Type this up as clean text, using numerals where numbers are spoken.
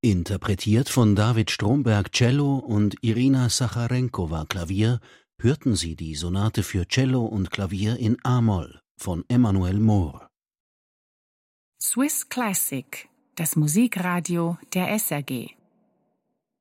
Interpretiert von David Stromberg Cello und Irina Sacharenkowa Klavier, hörten Sie die Sonate für Cello und Klavier in a-Moll von Emmanuel Mohr. Swiss Classic, das Musikradio der SRG.